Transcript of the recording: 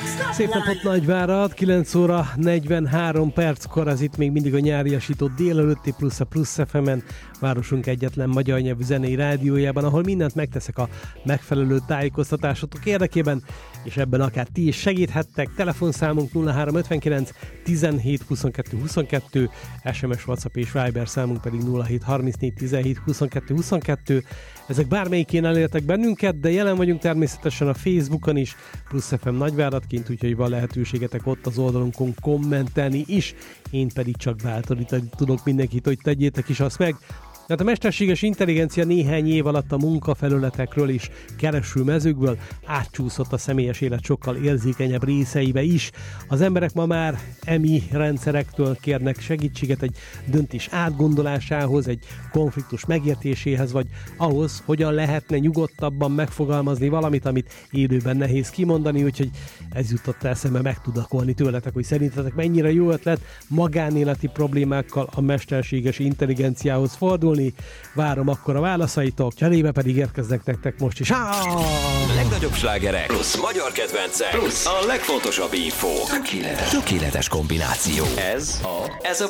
Szép napot Nagyvárad, 9 óra 43 perckor, az itt még mindig a nyáriasító délelőtti plusz a Plusz FM-en, városunk egyetlen magyar nyelvű zenei rádiójában, ahol mindent megteszek a megfelelő tájékoztatásotok érdekében, és ebben akár ti is segíthettek. Telefonszámunk 0359 17 22 22, SMS, WhatsApp és Viber számunk pedig 07 34 17 22 22. Ezek bármelyikén elértek bennünket, de jelen vagyunk természetesen a Facebookon is, Plusz FM Nagyváradként, úgyhogy van lehetőségetek ott az oldalunkon kommentelni is. Én pedig csak bátorítani tudok mindenkit, hogy tegyétek is azt meg. Hát a mesterséges intelligencia néhány év alatt a munkafelületekről és keresőmezőkből átcsúszott a személyes élet sokkal érzékenyebb részeibe is. Az emberek ma már EMI rendszerektől kérnek segítséget egy döntés átgondolásához, egy konfliktus megértéséhez, vagy ahhoz, hogyan lehetne nyugodtabban megfogalmazni valamit, amit élőben nehéz kimondani, úgyhogy ez jutott eszembe megtudakolni tőletek, hogy szerintetek mennyire jó ötlet magánéleti problémákkal a mesterséges intelligenciához fordulni. Várom akkor a válaszaitok, cserébe pedig érkeznek nektek most is. Legnagyobb slágerek plusz magyar kedvencek plusz a legfontosabb info. Tökéletes kombináció. Ez a